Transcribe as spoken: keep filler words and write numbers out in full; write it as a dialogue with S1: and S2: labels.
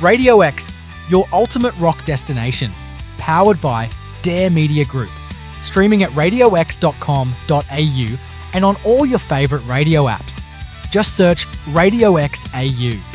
S1: Radio X, your ultimate rock destination, powered by Dare Media Group. Streaming at radio x dot com dot a u and on all your favourite radio apps. Just search Radio X A U.